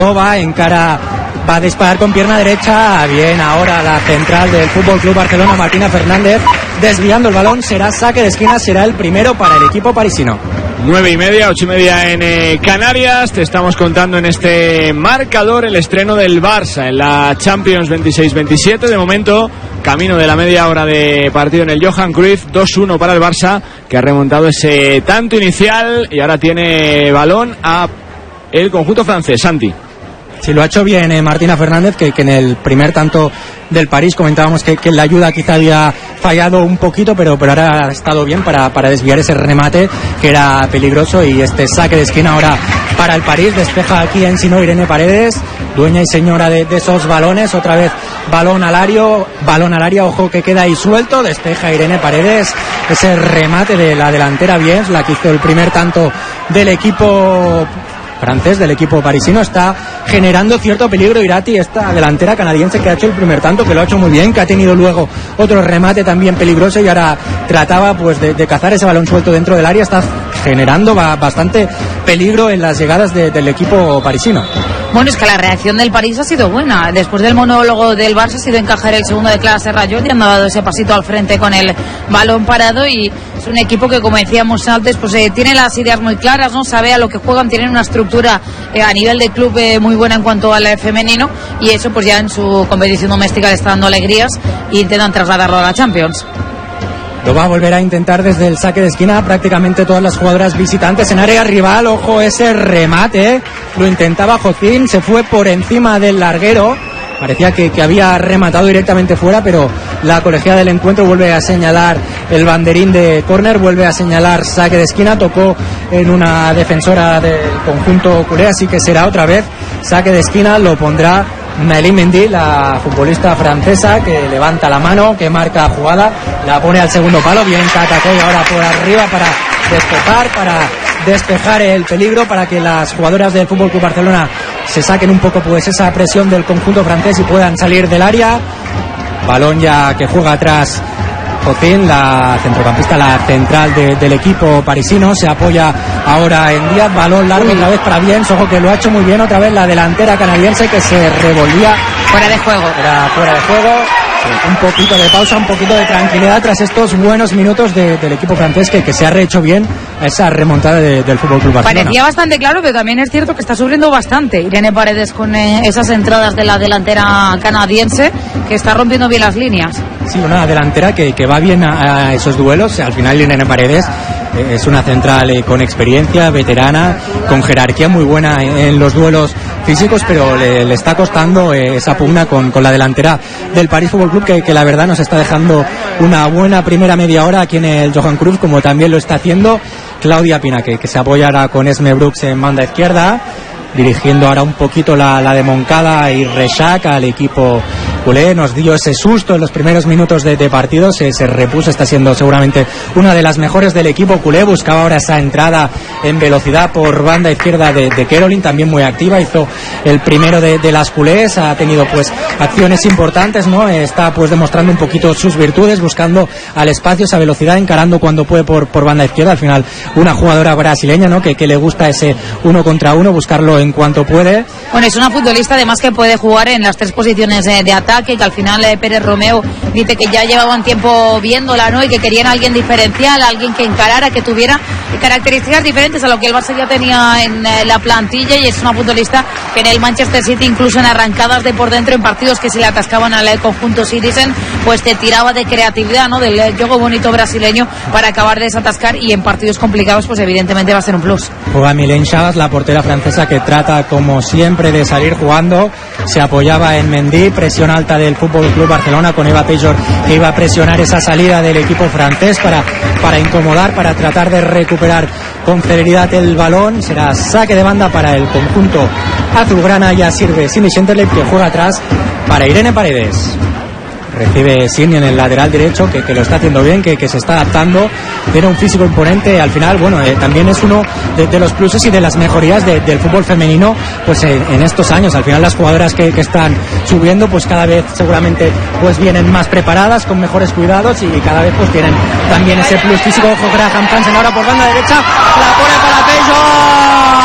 Va a disparar con pierna derecha. Bien, ahora la central del Fútbol Club Barcelona, Martina Fernández, desviando el balón. Será saque de esquina, será el primero para el equipo parisino. 9:30, 8:30 en Canarias. Te estamos contando en este marcador el estreno del Barça en la Champions 26-27. De momento, camino de la media hora de partido en el Johan Cruyff. 2-1 para el Barça, que ha remontado ese tanto inicial y ahora tiene balón a el conjunto francés. Santi. Sí, lo ha hecho bien Martina Fernández, que en el primer tanto del París comentábamos que la ayuda quizá había fallado un poquito, pero ahora ha estado bien para desviar ese remate que era peligroso, y este saque de esquina ahora para el París. Despeja aquí en Sino Irene Paredes, dueña y señora de esos balones. Otra vez balón al área, ojo que queda ahí suelto. Despeja Irene Paredes, ese remate de la delantera bien, la que hizo el primer tanto del equipo francés, del equipo parisino. Está generando cierto peligro Irati, esta delantera canadiense que ha hecho el primer tanto, que lo ha hecho muy bien, que ha tenido luego otro remate también peligroso y ahora trataba pues de cazar ese balón suelto dentro del área. Está generando bastante peligro en las llegadas del equipo parisino. Bueno, es que la reacción del París ha sido buena. Después del monólogo del Barça ha sido encajar el segundo de Clara Serrallot y han dado ese pasito al frente con el balón parado, y es un equipo que, como decíamos antes, pues tiene las ideas muy claras, ¿no? Sabe a lo que juegan, tienen una estructura a nivel de club muy buena en cuanto al femenino, y eso pues ya en su competición doméstica le está dando alegrías e intentan trasladarlo a la Champions. Lo va a volver a intentar desde el saque de esquina, prácticamente todas las jugadoras visitantes en área rival. Ojo ese remate, lo intentaba Jocín, se fue por encima del larguero, parecía que había rematado directamente fuera, pero la colegiada del encuentro vuelve a señalar el banderín de córner, vuelve a señalar saque de esquina. Tocó en una defensora del conjunto culé, así que será otra vez saque de esquina. Lo pondrá Naëlie Mendy, la futbolista francesa, que levanta la mano, que marca jugada, la pone al segundo palo. Bien Catacoy ahora por arriba para despejar el peligro, para que las jugadoras del FC Barcelona se saquen un poco pues esa presión del conjunto francés y puedan salir del área. Balón ya que juega atrás Jocín, la centrocampista, la central del equipo parisino. Se apoya ahora en Díaz, balón largo otra vez para Biens. Ojo que lo ha hecho muy bien otra vez la delantera canadiense, que se revolvía fuera de juego. Era fuera de juego. Un poquito de pausa, un poquito de tranquilidad tras estos buenos minutos del equipo francés, que se ha rehecho bien a esa remontada del FC Barcelona. Parecía bastante claro, pero también es cierto que está sufriendo bastante Irene Paredes con esas entradas de la delantera canadiense, que está rompiendo bien las líneas. Sí, una delantera que va bien a esos duelos. Al final Irene Paredes es una central con experiencia, veterana, con jerarquía muy buena en los duelos físicos, pero le está costando esa pugna con la delantera del París Fútbol Club, que la verdad nos está dejando una buena primera media hora aquí en el Johan Cruyff, como también lo está haciendo Claudia Pina, que se apoya ahora con Esme Brooks en banda izquierda, dirigiendo ahora un poquito la de Moncada y Reixac al equipo culé. Nos dio ese susto en los primeros minutos de partido, se repuso, está siendo seguramente una de las mejores del equipo culé. Buscaba ahora esa entrada en velocidad por banda izquierda de Caroline, también muy activa, hizo el primero de las culés, ha tenido pues acciones importantes, ¿no? Está pues demostrando un poquito sus virtudes, buscando al espacio, esa velocidad, encarando cuando puede por banda izquierda. Al final una jugadora brasileña, ¿no? que le gusta ese uno contra uno, buscarlo en cuanto puede. Bueno, es una futbolista además que puede jugar en las tres posiciones de ataque, que al final Pérez Romeo dice que ya llevaban tiempo viéndola, ¿no? Y que querían a alguien diferencial, alguien que encarara, que tuviera características diferentes a lo que el Barça ya tenía en la plantilla, y es una futbolista que en el Manchester City, incluso en arrancadas de por dentro, en partidos que se le atascaban al conjunto Citizen, pues te tiraba de creatividad, ¿no? Del juego bonito brasileño para acabar de desatascar, y en partidos complicados pues evidentemente va a ser un plus. Juega Mylène Chavas, la portera francesa, que trata como siempre de salir jugando. Se apoyaba en Mendy, presión alta del Fútbol Club Barcelona con Eva Pejor, que iba a presionar esa salida del equipo francés para incomodar, para tratar de recuperar con celeridad el balón. Será saque de banda para el conjunto azulgrana. Ya sirve Simi Schenterleib, que juega atrás para Irene Paredes. Recibe Sini en el lateral derecho, que lo está haciendo bien, que se está adaptando, tiene un físico imponente. Al final, bueno, también es uno de los pluses y de las mejorías del fútbol femenino pues en estos años. Al final las jugadoras que están subiendo pues cada vez seguramente pues vienen más preparadas, con mejores cuidados, y cada vez pues tienen también ese plus físico. Ojo, Graham Hansen ahora por banda derecha, la pone para Peugeot.